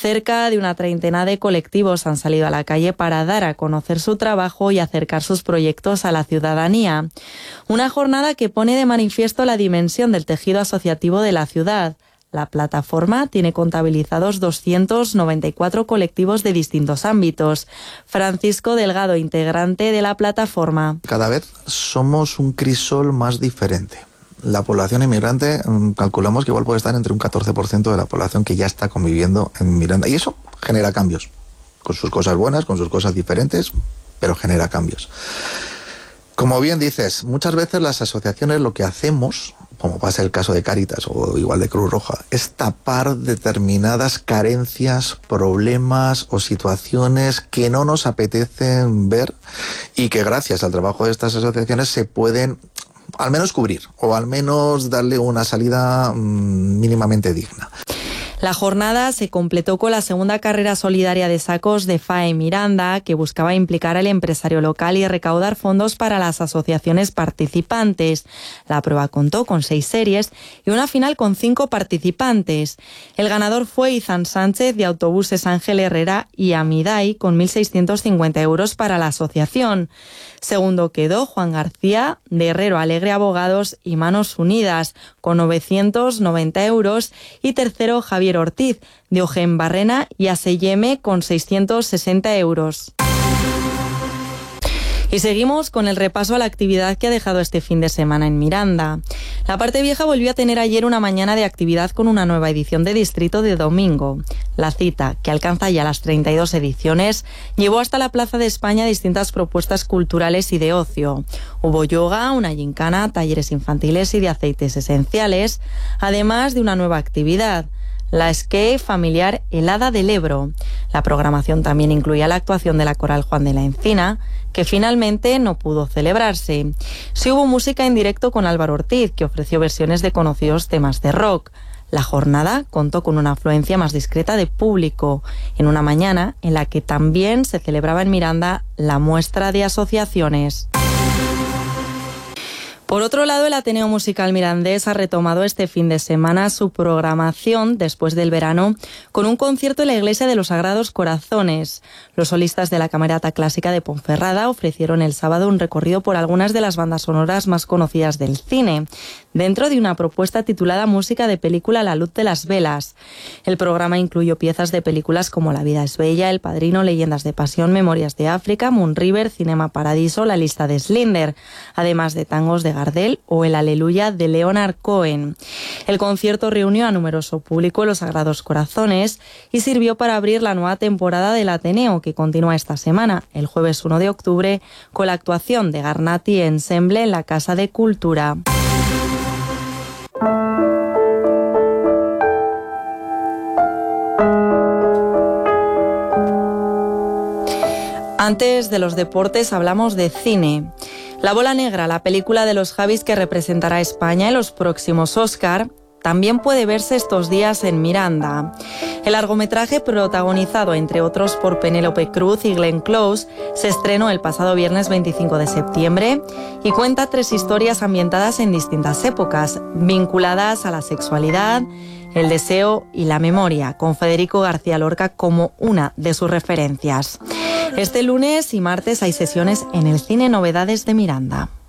Cerca de una treintena de colectivos han salido a la calle para dar a conocer su trabajo y acercar sus proyectos a la ciudadanía. Una jornada que pone de manifiesto la dimensión del tejido asociativo de la ciudad. La plataforma tiene contabilizados 294 colectivos de distintos ámbitos. Francisco Delgado, integrante de la plataforma. Cada vez somos un crisol más diferente. La población inmigrante, calculamos que igual puede estar entre un 14% de la población que ya está conviviendo en Miranda. Y eso genera cambios, con sus cosas buenas, con sus cosas diferentes, pero genera cambios. Como bien dices, muchas veces las asociaciones lo que hacemos, como pasa el caso de Cáritas o igual de Cruz Roja, es tapar determinadas carencias, problemas o situaciones que no nos apetecen ver y que gracias al trabajo de estas asociaciones se pueden al menos cubrir o al menos darle una salida mínimamente digna. La jornada se completó con la segunda carrera solidaria de sacos de FAE Miranda, que buscaba implicar al empresario local y recaudar fondos para las asociaciones participantes. La prueba contó con 6 series y una final con 5 participantes. El ganador fue Izan Sánchez de Autobuses Ángel Herrera y Amidai, con 1.650 euros para la asociación. Segundo quedó Juan García de Herrero Alegre Abogados y Manos Unidas, con 990 euros. Y tercero Javier Ortiz de Ojen Barrena y Aseyeme, con 660 euros. Y seguimos con el repaso a la actividad que ha dejado este fin de semana en Miranda. La Parte Vieja volvió a tener ayer una mañana de actividad con una nueva edición de Distrito de Domingo. La cita, que alcanza ya las 32 ediciones, llevó hasta la Plaza de España distintas propuestas culturales y de ocio. Hubo yoga, una gincana, talleres infantiles y de aceites esenciales, además de una nueva actividad, la Escape familiar Helada del Ebro. La programación también incluía la actuación de la Coral Juan de la Encina, que finalmente no pudo celebrarse. Sí hubo música en directo con Álvaro Ortiz, que ofreció versiones de conocidos temas de rock. La jornada contó con una afluencia más discreta de público, en una mañana en la que también se celebraba en Miranda la muestra de asociaciones. Por otro lado, el Ateneo Musical Mirandés ha retomado este fin de semana su programación después del verano con un concierto en la Iglesia de los Sagrados Corazones. Los solistas de la Camerata Clásica de Ponferrada ofrecieron el sábado un recorrido por algunas de las bandas sonoras más conocidas del cine, dentro de una propuesta titulada Música de película a la luz de las velas. El programa incluyó piezas de películas como La vida es bella, El Padrino, Leyendas de pasión, Memorias de África, Moon River, Cinema Paradiso, La lista de Schindler, además de tangos de Gardel o El Aleluya de Leonard Cohen. El concierto reunió a numeroso público en los Sagrados Corazones y sirvió para abrir la nueva temporada del Ateneo, que continúa esta semana, el jueves 1 de octubre, con la actuación de Garnati Ensemble en la Casa de Cultura. Antes de los deportes hablamos de cine. La Bola Negra, la película de los Javis que representará a España en los próximos Oscar, también puede verse estos días en Miranda. El largometraje, protagonizado entre otros por Penélope Cruz y Glenn Close, se estrenó el pasado viernes 25 de septiembre y cuenta 3 historias ambientadas en distintas épocas, vinculadas a la sexualidad, el deseo y la memoria, con Federico García Lorca como una de sus referencias. Este lunes y martes hay sesiones en el Cine Novedades de Miranda.